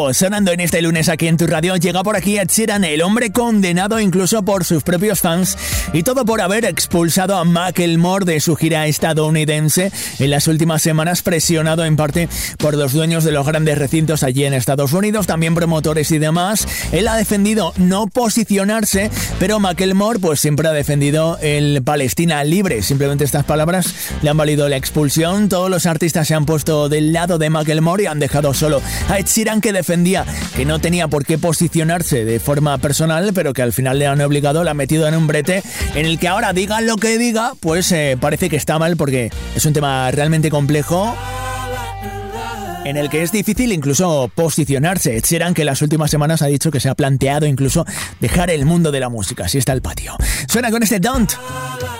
Sonando en este lunes aquí en tu radio, llega por aquí Ed Sheeran, el hombre condenado incluso por sus propios fans, y todo por haber expulsado a Macklemore de su gira estadounidense en las últimas semanas, presionado en parte por los dueños de los grandes recintos allí en Estados Unidos, también promotores y demás. Él ha defendido no posicionarse, pero Macklemore pues siempre ha defendido el Palestina libre. Simplemente estas palabras le han valido la expulsión. Todos los artistas se han puesto del lado de Macklemore y han dejado solo a Ed Sheeran, que defendía que no tenía por qué posicionarse de forma personal, pero que al final le han obligado, le han metido en un brete en el que ahora diga lo que diga, pues parece que está mal, porque es un tema realmente complejo en el que es difícil incluso posicionarse. Ed Sheeran, que en las últimas semanas ha dicho que se ha planteado incluso dejar el mundo de la música. Así está el patio. Suena con este Don't.